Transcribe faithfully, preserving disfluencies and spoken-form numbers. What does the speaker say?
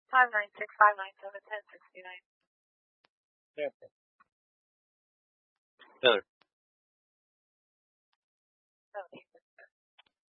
five nine six five nine seven ten sixty nine. Taylor. seventeen.